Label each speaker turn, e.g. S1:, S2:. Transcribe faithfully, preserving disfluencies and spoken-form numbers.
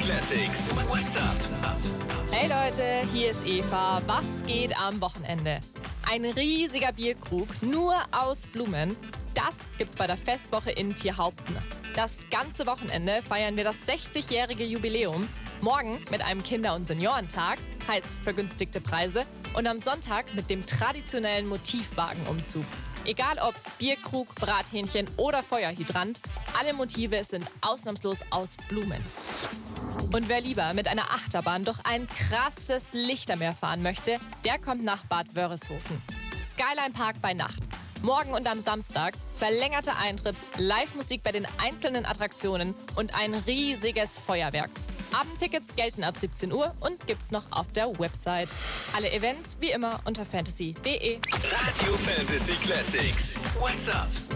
S1: Classics. What's up?
S2: Hey Leute, hier ist Eva. Was geht am Wochenende? Ein riesiger Bierkrug, nur aus Blumen. Das gibt's bei der Festwoche in Tierhaupten. Das ganze Wochenende feiern wir das sechzigjährige Jubiläum. Morgen mit einem Kinder- und Seniorentag, heißt vergünstigte Preise. Und am Sonntag mit dem traditionellen Motivwagenumzug. Egal ob Bierkrug, Brathähnchen oder Feuerhydrant, alle Motive sind ausnahmslos aus Blumen. Und wer lieber mit einer Achterbahn durch ein krasses Lichtermeer fahren möchte, der kommt nach Bad Wörishofen. Skyline Park bei Nacht. Morgen und am Samstag verlängerter Eintritt, Live-Musik bei den einzelnen Attraktionen und ein riesiges Feuerwerk. Abendtickets gelten ab siebzehn Uhr und gibt's noch auf der Website. Alle Events wie immer unter fantasy punkt de.
S1: Radio Fantasy Classics. What's up?